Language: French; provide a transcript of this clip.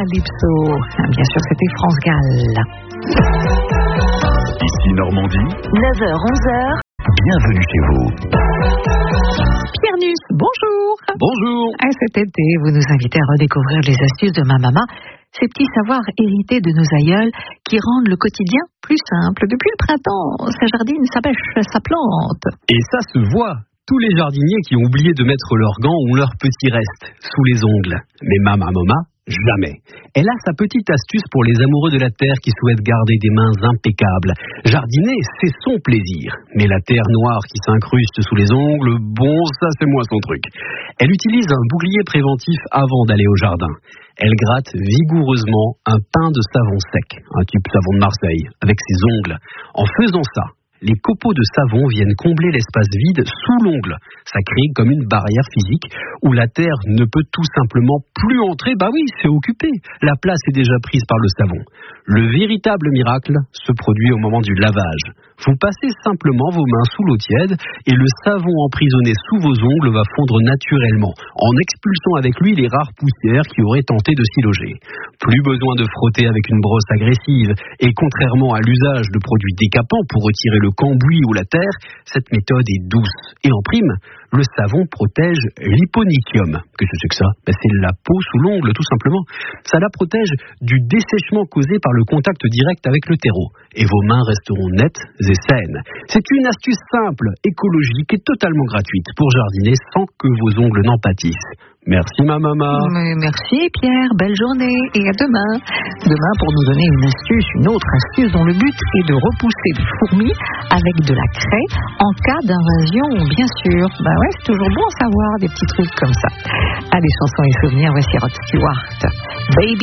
Calypso. Bien sûr, c'était France Gall. Ici Normandie. 9h-11h. Bienvenue chez vous. Pierre Nuss, bonjour. Bonjour. Cet été, vous nous invitez à redécouvrir les astuces de ma maman. Ces petits savoirs hérités de nos aïeuls qui rendent le quotidien plus simple. Depuis le printemps, sa jardine, sa bêche, sa plante. Et ça se voit. Tous les jardiniers qui ont oublié de mettre leurs gants ou leurs petits restes sous les ongles. Mais Mama, jamais. Elle a sa petite astuce pour les amoureux de la terre qui souhaitent garder des mains impeccables. Jardiner, c'est son plaisir. Mais la terre noire qui s'incruste sous les ongles, bon, ça c'est moins son truc. Elle utilise un bouclier préventif avant d'aller au jardin. Elle gratte vigoureusement un pain de savon sec, un type savon de Marseille, avec ses ongles. En faisant ça, les copeaux de savon viennent combler l'espace vide sous l'ongle. Ça crée comme une barrière physique où la terre ne peut tout simplement plus entrer. Bah oui, c'est occupé. La place est déjà prise par le savon. Le véritable miracle se produit au moment du lavage. Vous passez simplement vos mains sous l'eau tiède et le savon emprisonné sous vos ongles va fondre naturellement en expulsant avec lui les rares poussières qui auraient tenté de s'y loger. Plus besoin de frotter avec une brosse agressive et contrairement à l'usage de produits décapants pour retirer le cambouis ou la terre, cette méthode est douce. Et en prime, le savon protège l'hyponychium. Qu'est-ce que c'est que ça ? C'est la peau sous l'ongle, tout simplement. Ça la protège du dessèchement causé par le contact direct avec le terreau. Et vos mains resteront nettes et saines. C'est une astuce simple, écologique et totalement gratuite pour jardiner sans que vos ongles n'en pâtissent. Merci ma maman. Merci Pierre, belle journée et à demain. Demain pour nous donner une autre astuce dont le but est de repousser les fourmis avec de la craie en cas d'invasion, bien sûr. C'est toujours bon à savoir des petits trucs comme ça. Allez, chansons et souvenirs, voici Rod Stewart. Baby.